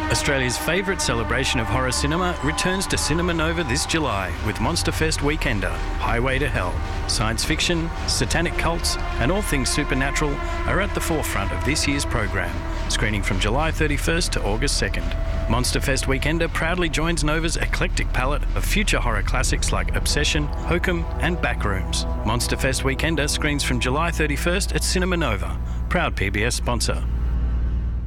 Australia's favourite celebration of horror cinema returns to Cinema Nova this July with Monsterfest Weekender, Highway to Hell. Science fiction, satanic cults and all things supernatural are at the forefront of this year's program, screening from July 31st to August 2nd. Monsterfest Weekender proudly joins Nova's eclectic palette of future horror classics like Obsession, Hokum and Backrooms. Monsterfest Weekender screens from July 31st at Cinema Nova, proud PBS sponsor.